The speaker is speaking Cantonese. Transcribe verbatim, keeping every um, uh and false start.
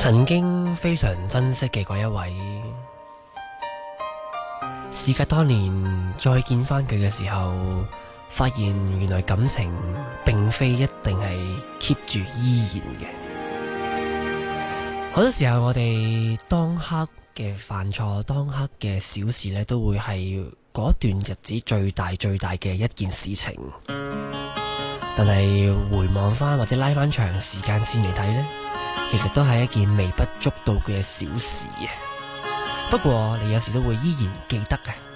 曾經非常珍惜嘅嗰一位，事隔多年再見翻佢嘅時候，發現原來感情並非一定係 keep 住依然嘅。好多時候我哋當刻嘅犯錯，當刻嘅小事呢，都會係嗰段日子最大最大嘅一件事情。但係回望翻或者拉翻長時間線嚟睇呢，其實都係一件微不足道嘅小事。不過你有時都會依然記得嘅。